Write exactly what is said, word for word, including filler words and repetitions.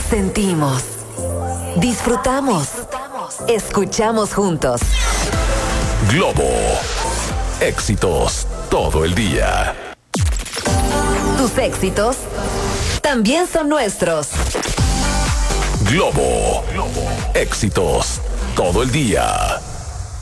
Sentimos, disfrutamos, escuchamos juntos. Globo. Éxitos todo el día. Tus éxitos también son nuestros. Globo. Éxitos todo el día.